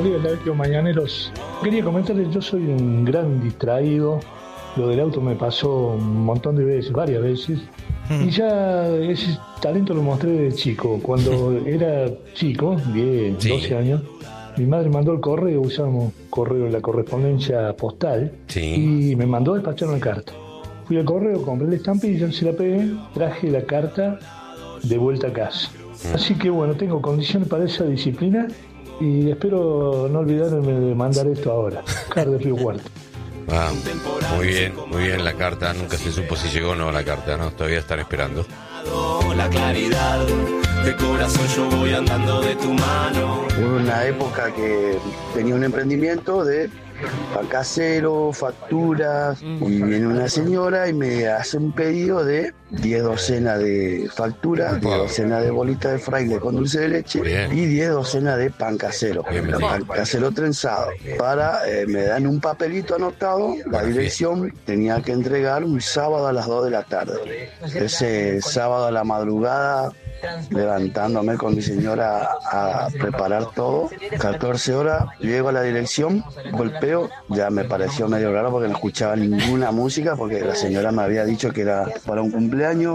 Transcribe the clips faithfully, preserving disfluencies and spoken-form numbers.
buenos días, Laquio Mañaneros. Quería comentarles, yo soy un gran distraído. Lo del auto me pasó un montón de veces, varias veces. Y ya ese talento lo mostré de chico. Cuando era chico, diez, sí. doce años, mi madre mandó el correo, usábamos correo, la correspondencia postal, sí. y me mandó a despachar una carta. Fui al correo, compré la estampilla, se la pegué, traje la carta de vuelta a casa. Así que bueno, tengo condiciones para esa disciplina y espero no olvidarme de mandar esto ahora. Car de Río Cuarto. Ah, muy bien, muy bien la carta. Nunca se supo si llegó o no la carta, ¿no? Todavía están esperando. La claridad de corazón yo voy andando de tu mano. Hubo una época que tenía un emprendimiento de pan casero, facturas, y viene una señora y me hace un pedido de diez docenas de facturas, diez docenas de bolitas de fraile con dulce de leche Bien. y diez docenas de pan casero, Bien, pan casero trenzado. Para, eh, me dan un papelito anotado, la dirección tenía que entregar un sábado a las dos de la tarde. Ese sábado a la madrugada, levantándome con mi señora a preparar todo, catorce horas, llego a la dirección, golpeo, ya me pareció medio raro porque no escuchaba ninguna música, porque la señora me había dicho que era para un cumpleaños,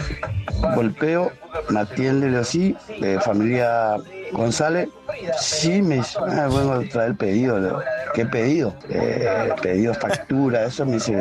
golpeo, me atiende así, eh, familia González, sí, me dice, ah, vengo a traer el pedido. ¿Qué pedido? Eh, pedido factura, eso me dice,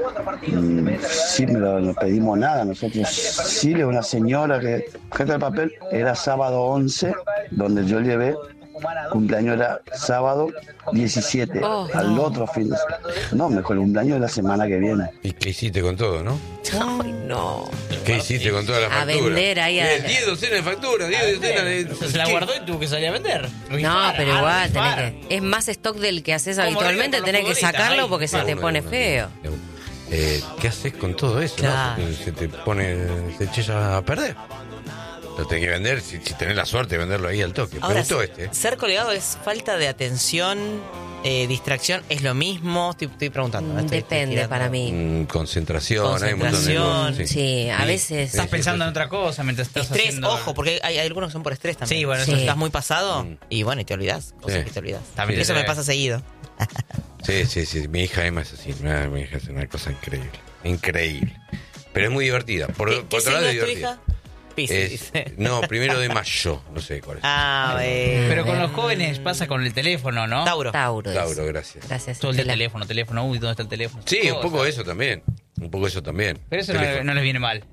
mm, sí, me lo, no pedimos nada, nosotros, sí, le una señora que, ¿qué tal el papel? Era sábado once, donde yo llevé, cumpleaños era sábado diecisiete, oh, al no. otro fin de semana. No, mejor el cumpleaños de la semana que viene. ¿Y qué hiciste con todo, no? Ay, no. ¿Qué hiciste con toda la factura? A vender ahí a... diez docenas de facturas, diez docenas de... Se la guardó y tuvo que salir a vender. No, pero igual, tenés que... es más stock del que haces habitualmente, tenés que sacarlo porque se te pone feo. Eh, ¿Qué haces con todo eso? Claro. ¿No? Se te pone, se echa a perder. Lo tenés que vender, si, si tenés la suerte de venderlo ahí al toque. Ahora, Me gustó este. Ser colgado es falta de atención, eh, distracción, ¿es lo mismo? Estoy, estoy preguntando. ¿no? Estoy, Depende estoy para mí. Mm, concentración, concentración, hay un montón de cosas. Sí, sí a veces. Estás pensando en otra cosa mientras estás Estrés, haciendo... ojo, porque hay, hay algunos que son por estrés también. Sí, bueno, sí. eso Estás muy pasado mm. y bueno, y te olvidás. Cosas sí. que te olvidás. También eso me pasa seguido. Sí, sí, sí. Mi hija Emma es así. Mi hija es una cosa increíble. Increíble. Pero es muy divertida. Por, ¿Qué, por ¿qué otro lado, es signo es tu divertida. hija? Es, no, primero de mayo, no sé cuál es. Ah, eh, pero con los jóvenes pasa con el teléfono, ¿no? Tauro. Tauro, Tauro, gracias. Gracias. Todo el teléfono, teléfono, uy, ¿dónde está el teléfono? Sí, un poco eso también. Un poco eso también. Pero eso no, no les viene mal.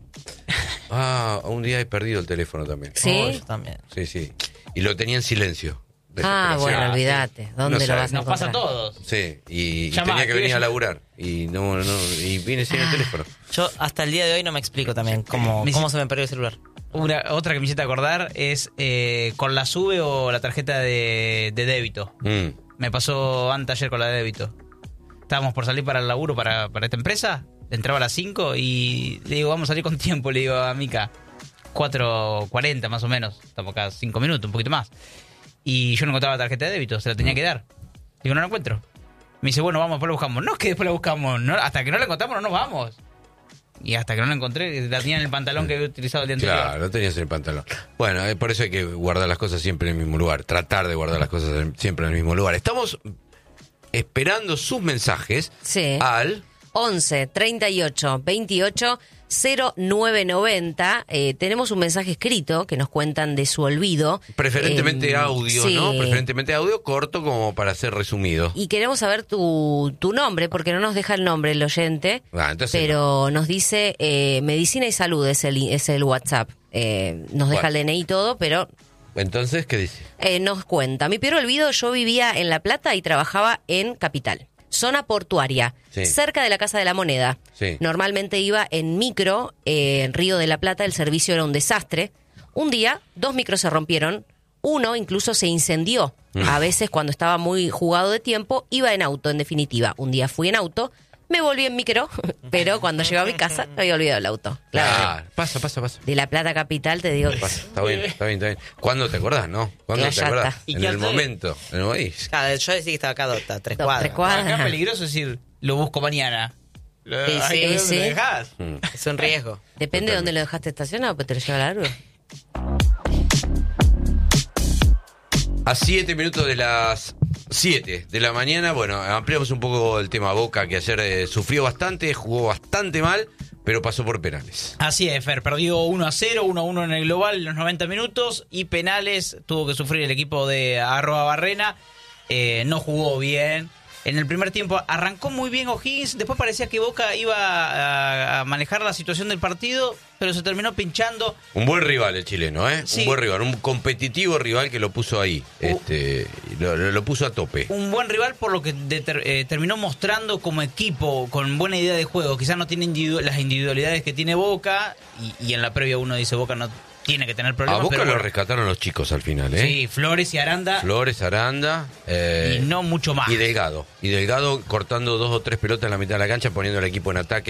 Ah, un día he perdido el teléfono también. ¿Sí? Oh, yo también. Sí, sí. Y lo tenía en silencio. Ah, bueno, olvídate. ¿Dónde no lo vas a Nos encontrar? pasa a todos. Sí, y, y Llama, tenía que venir yo... a laburar. Y no, no, y vine sin el teléfono. Yo hasta el día de hoy no me explico también cómo, cómo se me perdió el celular. Una, otra que me hiciste acordar es eh, con la SUBE o la tarjeta de, de débito. Mm. Me pasó antes ayer con la de débito. Estábamos por salir para el laburo para, para esta empresa. Entraba a las cinco y le digo, vamos a salir con tiempo. Le digo a Mica, cuatro cuarenta más o menos. Estamos acá cinco minutos, un poquito más. Y yo no encontraba la tarjeta de débito, se la tenía que dar. Digo, no la encuentro. Me dice, bueno, vamos, después la buscamos. No, es que después la buscamos. No, hasta que no la encontramos no nos vamos. Y hasta que no la encontré, la tenía en el pantalón que había utilizado el día anterior. Claro, lo tenías en el pantalón. Bueno, eh, por eso hay que guardar las cosas siempre en el mismo lugar. Tratar de guardar las cosas en, siempre en el mismo lugar. Estamos esperando sus mensajes sí. al... once, treinta y ocho, veintiocho, cero nueve noventa. Eh, tenemos un mensaje escrito que nos cuentan de su olvido. Preferentemente eh, audio, sí. ¿no? Preferentemente audio corto como para ser resumido. Y queremos saber tu, tu nombre, porque no nos deja el nombre el oyente. Ah, entonces pero no. Nos dice eh, Medicina y Salud, es el, es el WhatsApp. Eh, nos deja bueno. el D N I y todo, pero... Entonces, ¿qué dice? Eh, nos cuenta, mi peor olvido, yo vivía en La Plata y trabajaba en Capital. Zona portuaria, sí. cerca de la Casa de la Moneda. Sí. Normalmente iba en micro, eh, en Río de la Plata, el servicio era un desastre. Un día, dos micros se rompieron, uno incluso se incendió. Mm. A veces, cuando estaba muy jugado de tiempo, iba en auto, en definitiva. Un día fui en auto, me volví en micro, pero cuando llegué a mi casa, me había olvidado el auto. Claro. Ah, pasa, pasa, pasa. De La Plata Capital, te digo. Pasa. Está bien, está bien, está bien. ¿Cuándo te acordás, no? ¿Cuándo te acordás? En el momento. En el país. Claro, yo decía que estaba acá a tres cuadras. Tres cuadras. Acá es peligroso decir, lo busco mañana. Lo, sí, sí, sí. ¿Lo dejás? Mm. Es un riesgo. Depende de dónde lo dejaste estacionado, pero te lo lleva largo. A siete minutos de las siete de la mañana, bueno, ampliamos un poco el tema Boca, que ayer eh, sufrió bastante, jugó bastante mal, pero pasó por penales. Así es, Fer, perdió uno a cero, uno a uno en el global en los noventa minutos, y penales tuvo que sufrir el equipo de Arroba Barrena, eh, no jugó bien. En el primer tiempo arrancó muy bien O'Higgins, después parecía que Boca iba a, a manejar la situación del partido, pero se terminó pinchando. Un buen rival el chileno, ¿eh? Sí. Un buen rival, un competitivo rival que lo puso ahí, uh, este, lo, lo puso a tope. Un buen rival por lo que deter, eh, terminó mostrando como equipo, con buena idea de juego. Quizás no tiene individu- las individualidades que tiene Boca, y, y en la previa uno dice Boca no tiene que tener problemas. A Boca pero lo bueno, rescataron los chicos al final, ¿eh? Sí, Flores y Aranda. Flores, Aranda. Eh, y no mucho más. Y Delgado. Y Delgado cortando dos o tres pelotas en la mitad de la cancha, poniendo al equipo en ataque.